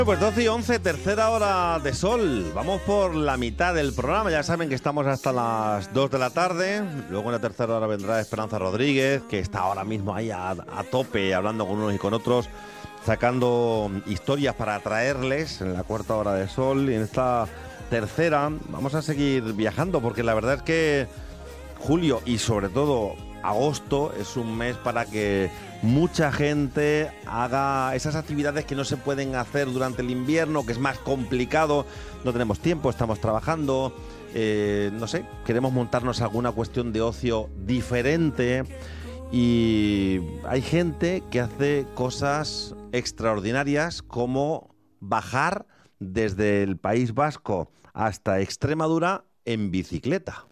Pues 12 y 11, tercera hora de sol. Vamos por la mitad del programa. Ya saben que estamos hasta las 2 de la tarde. Luego en la tercera hora vendrá Esperanza Rodríguez, que está ahora mismo ahí a tope, hablando con unos y con otros, sacando historias para traerles en la cuarta hora de sol. Y en esta tercera vamos a seguir viajando, porque la verdad es que julio y sobre todo agosto es un mes para que mucha gente haga esas actividades que no se pueden hacer durante el invierno, que es más complicado, no tenemos tiempo, estamos trabajando, no sé, queremos montarnos alguna cuestión de ocio diferente y hay gente que hace cosas extraordinarias como bajar desde el País Vasco hasta Extremadura en bicicleta.